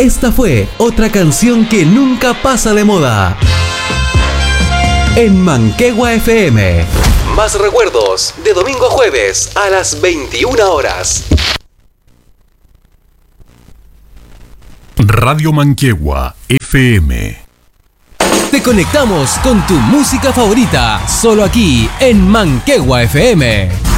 Esta fue otra canción que nunca pasa de moda. En Manquehue FM. Más recuerdos de domingo a jueves a las 21 horas. Radio Manquehue FM. Te conectamos con tu música favorita, solo aquí en Manquehue FM.